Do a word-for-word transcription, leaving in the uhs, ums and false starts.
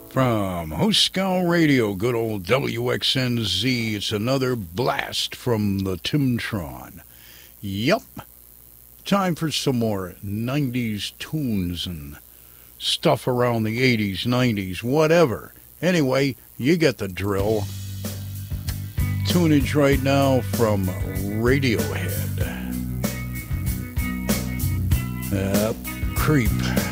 From Hoscow Radio, good old W X N Z, it's another blast from the Timtron. Yup, time for some more nineties tunes and stuff around the eighties, nineties, whatever. Anyway, you get the drill. Tunage right now from Radiohead. Uh, Creep.